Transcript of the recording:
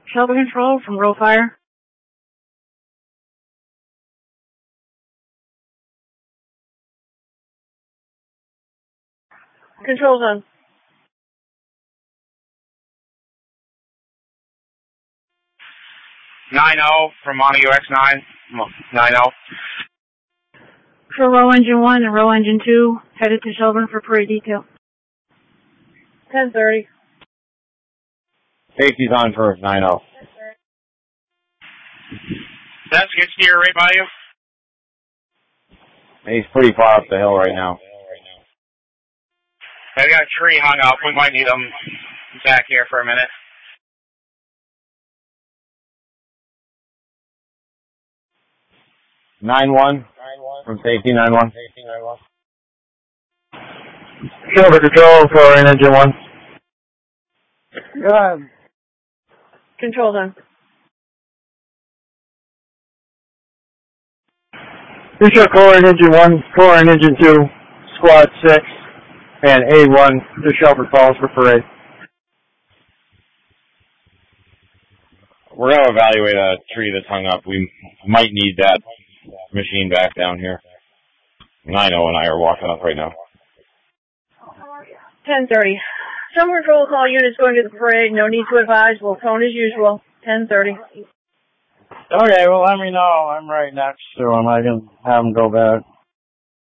Shelter Control from Row Fire. Control zone. Nine zero from Montague X9. 9-0. For Row Engine 1 and Row Engine 2, headed to Shelburne for parade detail. 10:30. Safety's on for 9-0. That's skid steer right by you. He's pretty far up the hill right now. I got a tree hung up. We might need him back here for a minute. Nine one from safety. 9-1. Shelter Control for Engine 1. Go ahead. Control zone. Bishop Core and Engine 1, Core and Engine 2, Squad 6, and A1 to Shelburne Falls for parade. We're going to evaluate a tree that's hung up. We might need that machine back down here. 9-0 and I are walking up right now. 10:30. Shelter Control call units going to the parade. No need to advise. We'll phone as usual. 10:30. Okay, well, let me know. I'm right next to him. I can have him go back.